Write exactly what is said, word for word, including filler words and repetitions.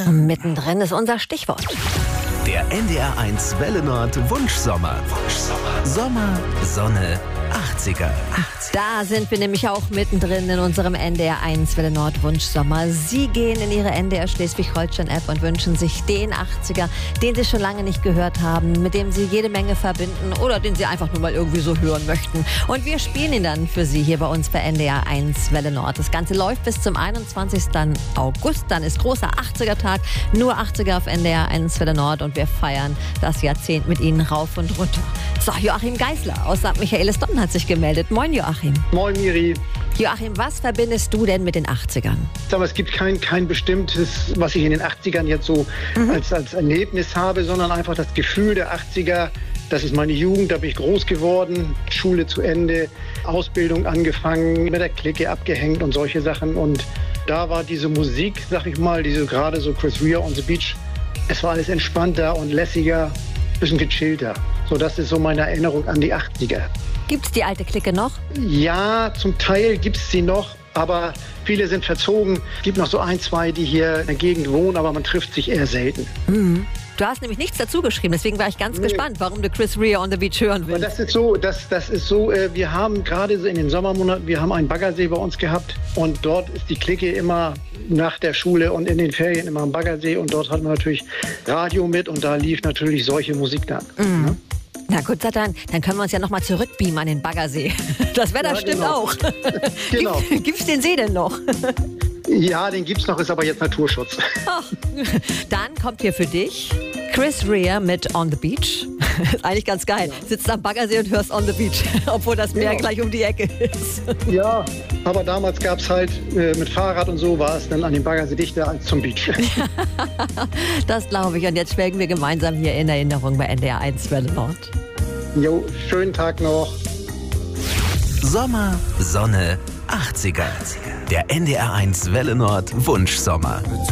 Mittendrin ist unser Stichwort. Der N D R eins Welle Nord Wunschsommer. Wunschsommer. Sommer, Sonne, achtziger. Da sind wir nämlich auch mittendrin in unserem N D R eins Welle Nord Wunschsommer. Sie gehen in Ihre N D R Schleswig-Holstein-App und wünschen sich den achtziger, den Sie schon lange nicht gehört haben, mit dem Sie jede Menge verbinden oder den Sie einfach nur mal irgendwie so hören möchten. Und wir spielen ihn dann für Sie hier bei uns bei N D R eins Welle Nord. Das Ganze läuft bis zum einundzwanzigsten August. Dann ist großer achtziger-Tag, nur achtziger auf N D R eins Welle Nord und wir feiern das Jahrzehnt mit Ihnen rauf und runter. So, Joachim Geisler aus Sankt Michaelis-Donn hat sich gemeldet. Moin, Joachim. Moin, Miri. Joachim, was verbindest du denn mit den achtzigern? Aber es gibt kein, kein bestimmtes, was ich in den achtzigern jetzt so mhm. als, als Erlebnis habe, sondern einfach das Gefühl der achtziger. Das ist meine Jugend, da bin ich groß geworden, Schule zu Ende, Ausbildung angefangen, mit der Clique abgehängt und solche Sachen. Und da war diese Musik, sag ich mal, diese gerade so Chris Rea on the Beach, es war alles entspannter und lässiger, bisschen gechillter. So, das ist so meine Erinnerung an die achtziger. Gibt's die alte Clique noch? Ja, zum Teil gibt's sie noch, aber viele sind verzogen. Es gibt noch so ein, zwei, die hier in der Gegend wohnen, aber man trifft sich eher selten. Mhm. Du hast nämlich nichts dazu geschrieben, deswegen war ich ganz nee. gespannt, warum du Chris Rea on the Beach hören willst. Aber das ist so, das, das ist so, äh, wir haben gerade in den Sommermonaten, wir haben einen Baggersee bei uns gehabt und dort ist die Clique immer nach der Schule und in den Ferien immer am Baggersee und dort hat man natürlich Radio mit und da lief natürlich solche Musik dann. Mhm. Ne? Na gut, dann, dann können wir uns ja noch mal zurückbeamen an den Baggersee. Das Wetter ja, stimmt genau. auch. Genau. Gibt, gibt's den See denn noch? Ja, den gibt's noch, ist aber jetzt Naturschutz. Ach, dann kommt hier für dich Chris Rea mit On the Beach. Ist eigentlich ganz geil. Ja. Sitzt am Baggersee und hörst On the Beach, obwohl das Meer genau. gleich um die Ecke ist. Ja, aber damals gab es halt äh, mit Fahrrad und so war es dann an dem Baggersee dichter als zum Beach. Das glaube ich. Und jetzt schwelgen wir gemeinsam hier in Erinnerung bei N D R eins Welle Nord. Jo, schönen Tag noch. Sommer, Sonne, achtziger. Der N D R eins Welle Nord Wunschsommer.